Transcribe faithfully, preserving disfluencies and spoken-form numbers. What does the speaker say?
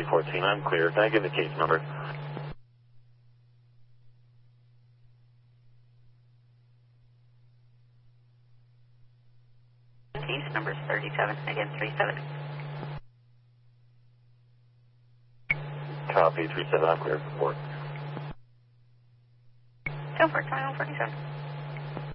three fourteen, I'm clear. Can I give the case number? Case number is thirty-seven, again, three seven. Copy, three seven, I'm clear for report. Go for it, twenty-one forty-seven.